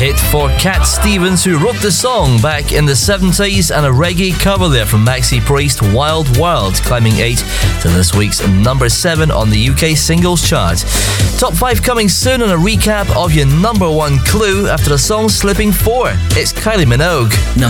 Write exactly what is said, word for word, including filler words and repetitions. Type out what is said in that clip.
hit for Cat Stevens, who wrote the song back in the seventies, and a reggae cover there from Maxi Priest, Wild World, climbing eight to this week's number seven on the U K singles chart. Top five coming soon, and a recap of your number one clue after the song slipping four. It's Kylie Minogue. Number